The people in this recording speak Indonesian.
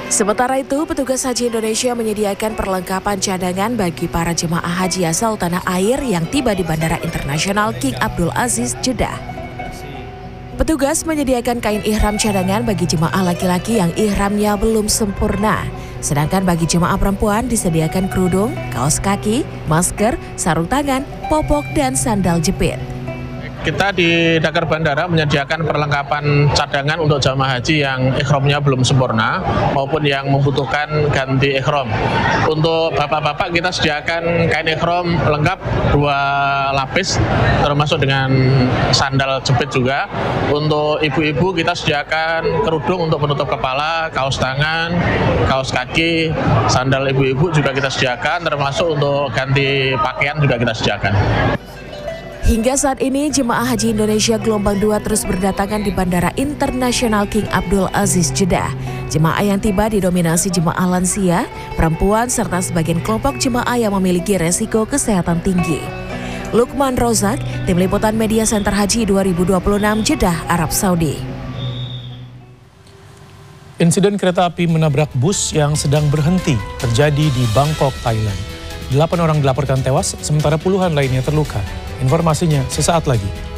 Sementara itu, petugas Haji Indonesia menyediakan perlengkapan cadangan bagi para jemaah haji asal tanah air yang tiba di Bandara Internasional King Abdul Aziz, Jeddah. Petugas menyediakan kain ihram cadangan bagi jemaah laki-laki yang ihramnya belum sempurna. Sedangkan bagi jemaah perempuan disediakan kerudung, kaos kaki, masker, sarung tangan, popok, dan sandal jepit. Kita di Dakar Bandara menyediakan perlengkapan cadangan untuk jamaah haji yang ikhramnya belum sempurna maupun yang membutuhkan ganti ikhram. Untuk bapak-bapak kita sediakan kain ikhram lengkap 2 lapis termasuk dengan sandal jepit juga. Untuk ibu-ibu kita sediakan kerudung untuk penutup kepala, kaos tangan, kaos kaki, sandal ibu-ibu juga kita sediakan, termasuk untuk ganti pakaian juga kita sediakan. Hingga saat ini, jemaah haji Indonesia gelombang 2 terus berdatangan di Bandara Internasional King Abdul Aziz, Jeddah. Jemaah yang tiba didominasi jemaah lansia, perempuan, serta sebagian kelompok jemaah yang memiliki resiko kesehatan tinggi. Lukman Rozak, Tim Liputan Media Center Haji 2026, Jeddah, Arab Saudi. Insiden kereta api menabrak bus yang sedang berhenti terjadi di Bangkok, Thailand. 8 orang dilaporkan tewas, sementara puluhan lainnya terluka. Informasinya sesaat lagi.